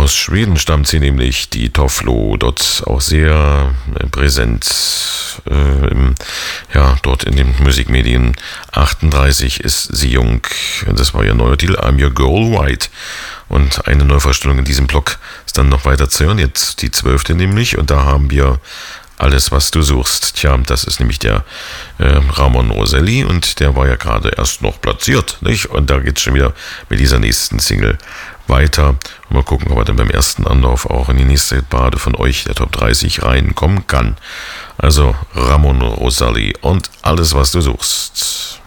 Aus Schweden stammt sie nämlich, die Tofflo, dort auch sehr präsent, dort in den Musikmedien. 38 ist sie jung, das war ihr neuer Titel, I'm Your Girl White. Und eine Neuvorstellung in diesem Block ist dann noch weiter zu hören, jetzt die 12. nämlich, und da haben wir Alles, was du suchst. Tja, das ist nämlich der Ramon Roselli, und der war ja gerade erst noch platziert, nicht? Und da geht's schon wieder mit dieser nächsten Single weiter. Und mal gucken, ob er dann beim ersten Anlauf auch in die nächste Hitparade von euch, der Top 30, reinkommen kann. Also Ramon Roselli und Alles, was du suchst.